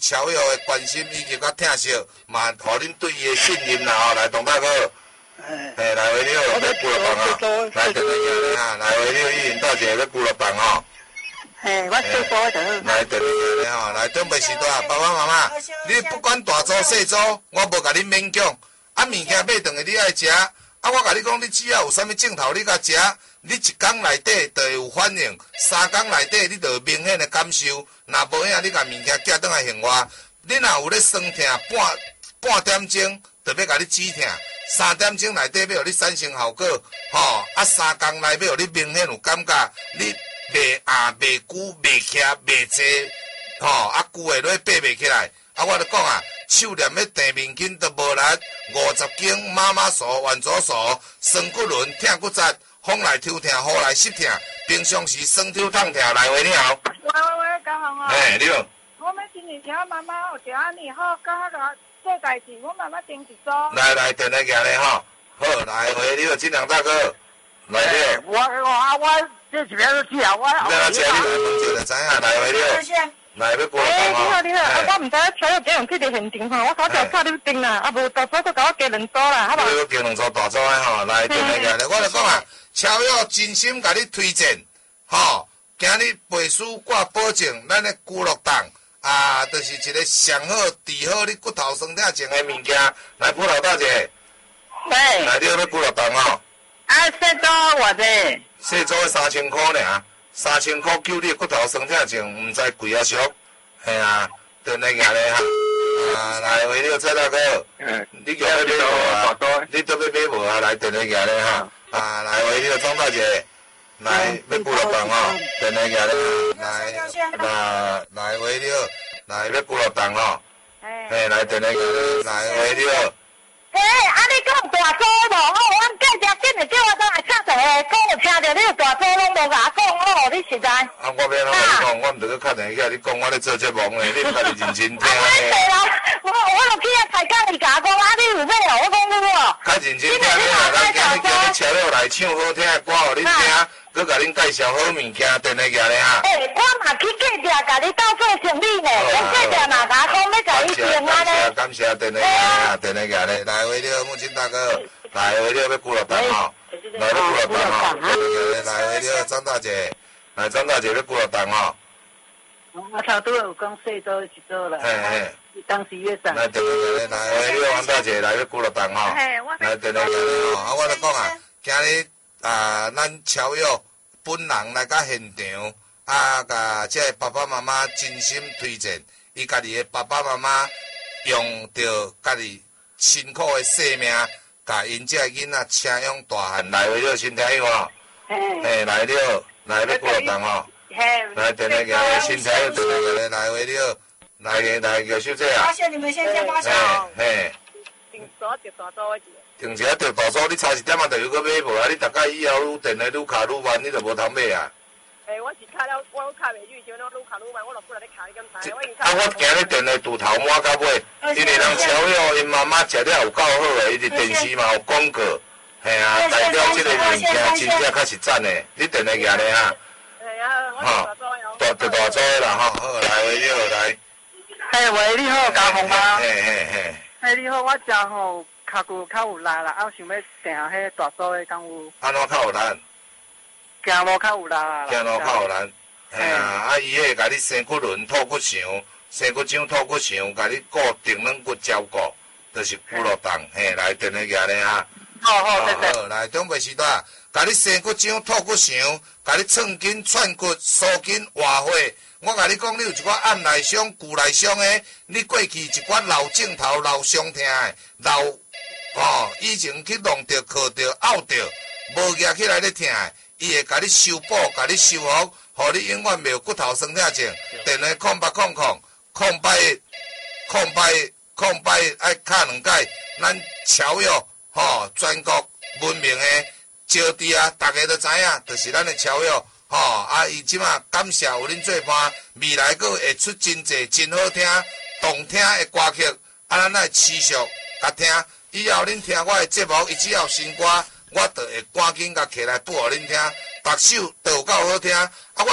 超友的关心以及甲疼惜，嘛，互恁对伊的信任啦吼。来，董大哥，嘿，来回了，要顾落房啊，来，等下啊，来回了，依云大姐要顾落房吼。 嘿，我做波就好。 来，等下吼，来，准备时段，爸爸妈妈，你不管大组细组，我无甲你勉强。啊，物件买转去你爱食，啊，我甲你讲，你只要有啥物镜头，你甲食，你一工内底就会有反应，3工内底你就有明显的感受。若无影，你甲物件寄转来现我，你若有咧酸痛半点钟，就要甲你止痛，3点钟内底要互你产生效果，吼，啊3工内要互你明显有感觉，你袂硬、袂久、袂徛、袂坐，吼，啊久的落爬袂起来，啊我就讲啊，手念咧地面筋都无力，50斤妈妈锁、弯左锁、酸骨轮、疼骨折、风来抽疼、雨来湿疼，平常时酸抽痛疼来回你好。 喂，嘉宏啊。 嘿，你好。 我要今年请我妈妈有一安尼好，甲我做代志，我妈妈订一组。 来，电来行咧吼。好，来回你好，金良大哥。来了。 我这几边都去啊，我。 你来吃，你来问就知影，来回你好。来要过来讲你好，我唔知车要几样去到现场吼，我手条卡你订啦，啊无大组佮我加2组啦，好无？ 你加2组大组的吼，来电来行咧，我就讲啊，超友真心甲你推荐，吼，今日背书挂保证，咱的骨碌档啊，就是一个上好治好你骨头酸痛症的物件。来，ผู้老大姐。 对。 来，你要骨碌档吼。 啊，细组偌济？ 细组的3000块尔，3000块救你骨头酸痛症，唔知贵啊俗。嘿啊，电来行咧哈。啊，来，为了蔡大哥，你叫要买无啊？你都要买无啊？来，电来行咧哈。啊，来，为了张大姐。来，要骨碌档吼，电来行咧，来为了，来要骨碌档吼，嘿，来电来行，来为了。 嘿，啊你讲大组无？阮隔壁紧的叫我倒来插一下，讲有听着你有大组拢无甲我讲，哦，你实在。 啊，我要哪甲你讲，我毋着去敲电话，你讲我咧做节目呢，你毋家己认真听咧。 我落去啊，才讲伊甲我讲，啊你有买哦？我讲你无。较认真听咧，咱今日叫你车友来唱好听的歌，互恁听。佮甲恁介绍好物件，电来行咧哈。 我嘛去隔壁甲你斗做生意呢，我隔壁嘛甲我讲要甲你订啊咧。 感谢，电来行咧，电来行咧，来为了母亲大哥，来为了要骨碌档吼，来要骨碌档吼，来为了张大姐，来张大姐要骨碌档吼。 我头拄有讲细组一组啦。当时约上。 来电来行咧，来为了王大姐来要骨碌档吼，来电来行咧吼，啊我就讲啊，今日啊，咱超友。本人来到现场，啊，甲这爸爸妈妈真心推荐，伊家己的爸爸妈妈用着家己辛苦的性命，甲因这囡仔请养大汉，来为了身体好，嘿，来了，来要过档吼，来电来个身体要电来个来为了，来个小姐啊， 你们先帮手， 嘿， 订桌就大桌的。 订一下着大组，你差1点仔就又去买无啊？你逐摆以后愈电的愈卡愈慢，你就无通买啊。 我是卡了，我卡袂住，就愈卡愈慢，我落过来咧卡你咁大。 我今日电的拄头满到尾，因为人超友因妈妈食了有够好诶，伊伫电视嘛有广告，嘿啊，代表即个物件真正较实赞诶。你电来行咧哈？ 系啊， 吼，大组啦吼，好来你好来。 嘿喂，你好，嘉宏吗？ 嘿。 嘿，你好，我食吼。脚骨较有力啦，啊，想要订迄大组的敢有？ 安怎较有力？ 行路较有力啦。 行路较有力，嘿啊，啊，伊迄甲你生骨轮、吐骨肠、生骨掌、吐骨肠，甲你固定软骨照顾，就是骨碌档，嘿，来电来行咧哈。好，来准备时段，甲你生骨掌、吐骨肠，甲你创筋、串骨、疏筋、活血。我甲你讲，你有一寡按内伤、骨内伤的，你过去一寡老镜头、老伤痛的、老以前去弄着、靠着、拗着，无举起来咧痛的，伊会甲你修补、甲你修复，互你永远袂有骨头酸痛症。电话0800爱敲2解，咱超友全国闻名的招娣啊，大家都知影，就是咱的超友。伊即马感谢有恁做伴，未来佫会出真济真好听、动听的歌曲，咱会持续甲听。以后恁听我的节目，伊只要新歌，我就会赶紧甲起来播互恁听，逐首都有够好听。